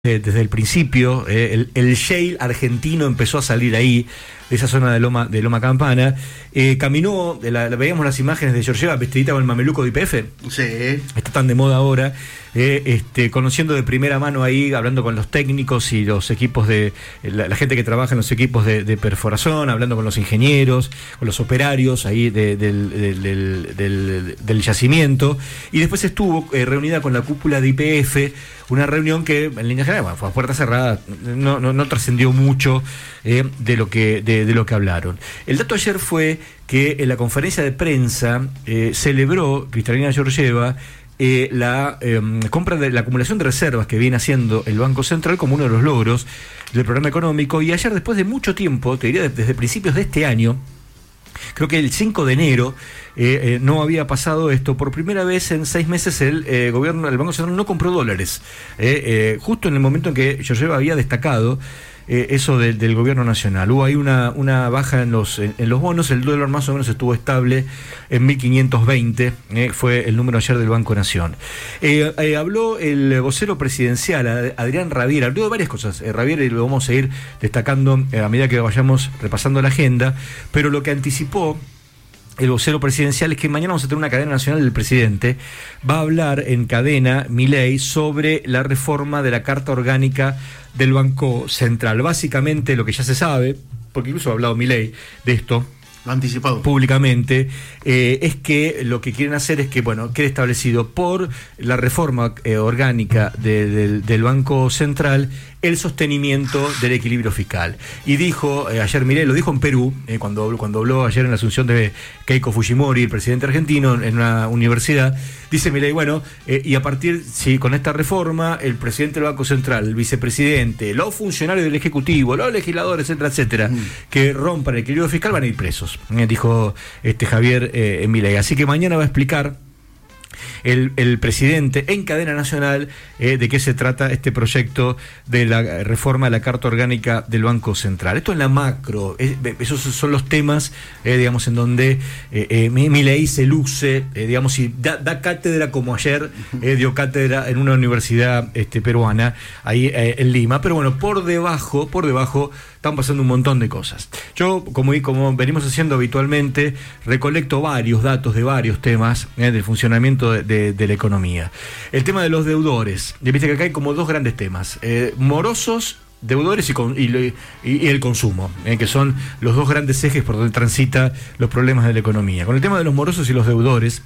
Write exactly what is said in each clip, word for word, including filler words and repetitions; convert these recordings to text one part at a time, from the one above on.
Eh, desde el principio, eh, el, el shale argentino empezó a salir ahí, de esa zona de Loma, de Loma Campana. Eh, caminó, de la, veíamos las imágenes de Georgieva vestidita con el mameluco de Y P F. Sí. Está tan de moda ahora. Eh, este, conociendo de primera mano ahí, hablando con los técnicos y los equipos de, la, la gente que trabaja en los equipos de, de perforación, hablando con los ingenieros, con los operarios ahí de, del, del, del, del, del yacimiento, y después estuvo eh, reunida con la cúpula de Y P F, una reunión que en línea general, bueno, fue a puerta cerrada, no, no, no trascendió mucho eh, de lo que de, de lo que hablaron. El dato ayer fue que en la conferencia de prensa eh, celebró Kristalina Georgieva Eh, la eh, compra de la acumulación de reservas que viene haciendo el Banco Central como uno de los logros del programa económico. Y ayer, después de mucho tiempo, te diría desde principios de este año, creo que el cinco de enero, eh, eh, no había pasado esto. Por primera vez en seis meses el eh, gobierno, el Banco Central no compró dólares, eh, eh, justo en el momento en que Georgieva había destacado Eh, eso de, del gobierno nacional. Hubo ahí una, una baja en los, en, en los bonos. El dólar más o menos estuvo estable en mil quinientos veinte, eh, fue el número ayer del Banco Nación. Eh, eh, habló el vocero presidencial, Adrián Ravier, habló de varias cosas. Eh, Ravier, y lo vamos a ir destacando eh, a medida que vayamos repasando la agenda, pero lo que anticipó el vocero presidencial es que mañana vamos a tener una cadena nacional del presidente. Va a hablar en cadena Milei sobre la reforma de la Carta Orgánica del Banco Central. Básicamente lo que ya se sabe, porque incluso ha hablado Milei de esto, lo anticipado públicamente, eh, es que lo que quieren hacer es que, bueno, quede establecido por la reforma eh, orgánica de, de, del Banco Central el sostenimiento del equilibrio fiscal. Y dijo, eh, ayer Milei lo dijo en Perú, eh, cuando, cuando habló ayer en la asunción de Keiko Fujimori, el presidente argentino, en una universidad, dice Milei, bueno, eh, y a partir, si con esta reforma, el presidente del Banco Central, el vicepresidente, los funcionarios del Ejecutivo, los legisladores, etcétera, etcétera, mm. que rompan el equilibrio fiscal van a ir presos, eh, dijo este Javier eh, Milei. Así que mañana va a explicar El, el presidente en cadena nacional eh, de qué se trata este proyecto de la reforma de la Carta Orgánica del Banco Central. Esto en la macro, es, esos son los temas, eh, digamos, en donde eh, eh, Milei se luce, eh, digamos, y da, da cátedra como ayer eh, dio cátedra en una universidad este, peruana, ahí eh, en Lima. Pero bueno, por debajo, por debajo están pasando un montón de cosas. Yo, como, como venimos haciendo habitualmente, recolecto varios datos de varios temas eh, del funcionamiento de, de, de la economía. El tema de los deudores. Viste que acá hay como dos grandes temas. Eh, morosos, deudores y, con, y, y, y el consumo, eh, que son los dos grandes ejes por donde transita los problemas de la economía. Con el tema de los morosos y los deudores,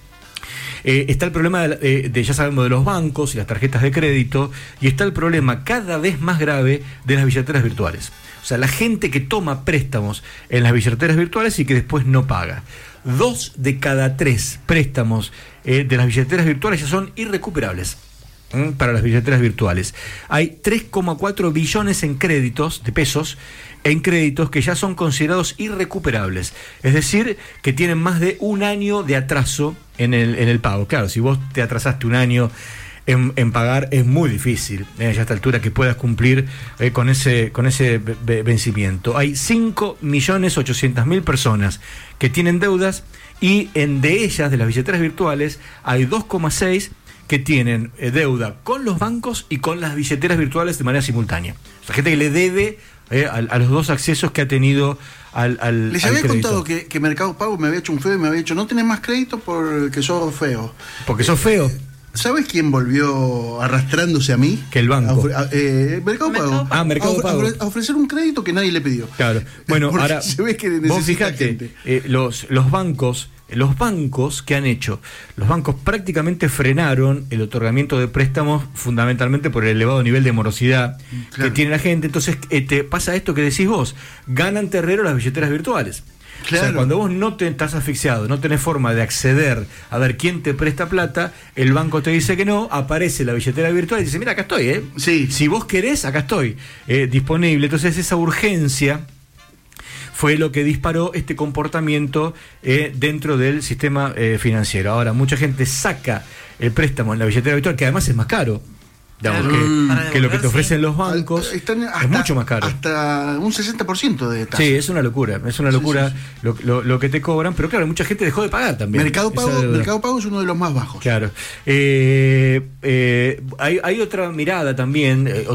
Eh, está el problema de, de, de, ya sabemos, de los bancos y las tarjetas de crédito, y está el problema cada vez más grave de las billeteras virtuales. O sea, la gente que toma préstamos en las billeteras virtuales y que después no paga. Dos de cada tres préstamos eh, de las billeteras virtuales ya son irrecuperables ¿eh? para las billeteras virtuales. Hay tres coma cuatro billones en créditos, de pesos, en créditos que ya son considerados irrecuperables. Es decir, que tienen más de un año de atraso en el, en el pago. Claro, si vos te atrasaste un año en, en pagar, es muy difícil, eh, ya a esta altura, que puedas cumplir eh, con ese, con ese vencimiento. Hay cinco millones ochocientas mil personas que tienen deudas, y en de ellas, de las billeteras virtuales, hay dos coma seis que tienen eh, deuda con los bancos y con las billeteras virtuales de manera simultánea. O sea, gente que le debe eh, a, a los dos accesos que ha tenido al, al Les al había crédito. contado que, que Mercado Pago me había hecho un feo y me había dicho, no tenés más crédito porque sos feo. Porque sos feo. ¿Sabes quién volvió arrastrándose a mí? Que el banco. A, a, eh, Mercado Pago. Ah, Mercado a, Pago. A ofrecer un crédito que nadie le pidió. Claro. Bueno, porque ahora, se ve que vos fijate, eh, los, los bancos, los bancos que han hecho, los bancos prácticamente frenaron el otorgamiento de préstamos, fundamentalmente por el elevado nivel de morosidad claro. que tiene la gente. Entonces, eh, te pasa esto que decís vos, ganan terreno las billeteras virtuales. Claro. O sea, cuando vos no te estás asfixiado, no tenés forma de acceder a ver quién te presta plata, el banco te dice que no, aparece la billetera virtual y dice, mira, acá estoy, ¿eh? Sí. Si vos querés, acá estoy, eh, disponible. Entonces esa urgencia fue lo que disparó este comportamiento eh, dentro del sistema eh, financiero. Ahora, mucha gente saca el préstamo en la billetera virtual, que además es más caro. Digamos, Claro, que, para que lo que te devolver, ofrecen sí. los bancos Están hasta- es mucho más caro. Hasta un sesenta por ciento de tasa. Sí, es una locura, es una Sí, locura sí, sí. Lo, lo, lo que te cobran, pero claro, mucha gente dejó de pagar también. Mercado Esa Pago, deuda. Mercado Pago es uno de los más bajos. Claro. Eh, eh, hay, hay otra mirada también, eh,